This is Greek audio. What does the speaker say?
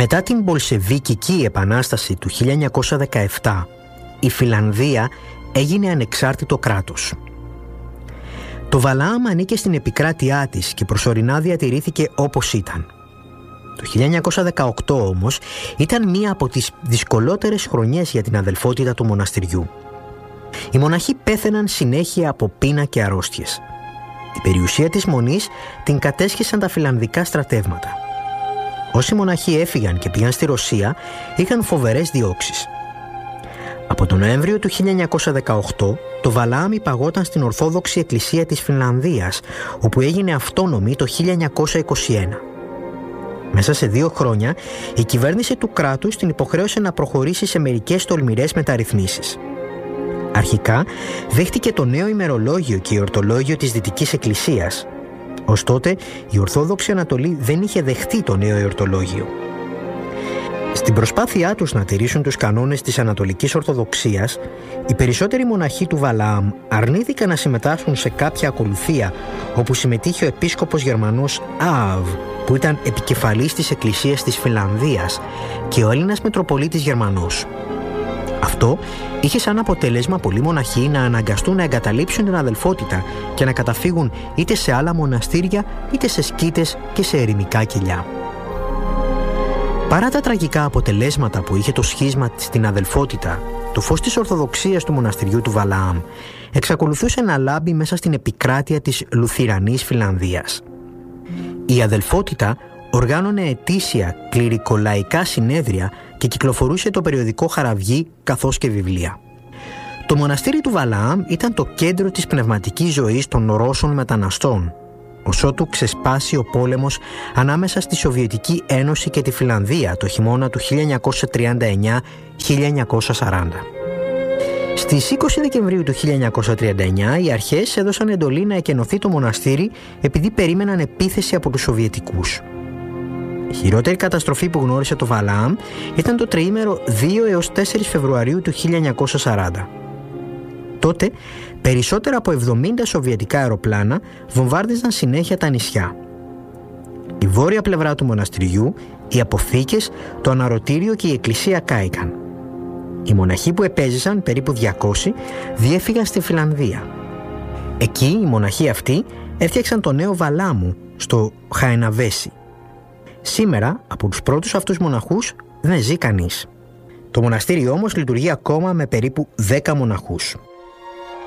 Μετά την Μπολσεβίκικη Επανάσταση του 1917, η Φινλανδία έγινε ανεξάρτητο κράτος. Το Βαλαάμ ανήκε στην επικράτειά της και προσωρινά διατηρήθηκε όπως ήταν. Το 1918 όμως ήταν μία από τις δυσκολότερες χρονιές για την αδελφότητα του μοναστηριού. Οι μοναχοί πέθαιναν συνέχεια από πείνα και αρρώστιες. Την περιουσία της μονής την κατέσχεσαν τα φιλανδικά στρατεύματα. Όσοι μοναχοί έφυγαν και πήγαν στη Ρωσία, είχαν φοβερές διώξεις. Από τον Νοέμβριο του 1918, το Βαλαάμ υπαγόταν στην Ορθόδοξη Εκκλησία της Φινλανδίας, όπου έγινε αυτόνομη το 1921. Μέσα σε 2 χρόνια, η κυβέρνηση του κράτους την υποχρέωσε να προχωρήσει σε μερικές τολμηρές μεταρρυθμίσεις. Αρχικά, δέχτηκε το νέο ημερολόγιο και εορτολόγιο της Δυτικής Εκκλησίας. Ως τότε, η Ορθόδοξη Ανατολή δεν είχε δεχτεί το νέο εορτολόγιο. Στην προσπάθειά τους να τηρήσουν τους κανόνες της Ανατολικής Ορθοδοξίας, οι περισσότεροι μοναχοί του Βαλαάμ αρνήθηκαν να συμμετάσχουν σε κάποια ακολουθία, όπου συμμετείχε ο επίσκοπος Γερμανός Ααβ, που ήταν επικεφαλής της Εκκλησίας της Φινλανδίας, και ο Έλληνας Μητροπολίτης Γερμανός. Αυτό είχε σαν αποτέλεσμα πολλοί μοναχοί να αναγκαστούν να εγκαταλείψουν την αδελφότητα και να καταφύγουν είτε σε άλλα μοναστήρια, είτε σε σκήτες και σε ερημικά κελιά. Παρά τα τραγικά αποτελέσματα που είχε το σχίσμα στην αδελφότητα, το φως της Ορθοδοξίας του μοναστηριού του Βαλαάμ εξακολουθούσε να λάμπει μέσα στην επικράτεια της Λουθυρανής Φινλανδίας. Η αδελφότητα οργάνωνε ετήσια κληρικολαϊκά συνέδρια και κυκλοφορούσε το περιοδικό Χαραυγή καθώς και βιβλία. Το μοναστήρι του Βαλαάμ ήταν το κέντρο της πνευματικής ζωής των Ρώσων μεταναστών, ως ότου ξεσπάσει ο πόλεμος ανάμεσα στη Σοβιετική Ένωση και τη Φινλανδία το χειμώνα του 1939-1940. Στις 20 Δεκεμβρίου του 1939 οι αρχές έδωσαν εντολή να εκενωθεί το μοναστήρι επειδή περίμεναν επίθεση από τους Σοβιετικούς. Η χειρότερη καταστροφή που γνώρισε το Βαλαάμ ήταν το τριήμερο 2 έως 4 Φεβρουαρίου του 1940. Τότε, περισσότερα από 70 σοβιετικά αεροπλάνα βομβάρδιζαν συνέχεια τα νησιά. Η βόρεια πλευρά του μοναστηριού, οι αποθήκες, το αναρωτήριο και η εκκλησία κάηκαν. Οι μοναχοί που επέζησαν, περίπου 200, διέφυγαν στη Φινλανδία. Εκεί οι μοναχοί αυτοί έφτιαξαν το νέο Βαλάμου στο Χαεναβέσι. Σήμερα, από τους πρώτους αυτούς μοναχούς δεν ζει κανείς. Το μοναστήρι όμως λειτουργεί ακόμα με περίπου 10 μοναχούς.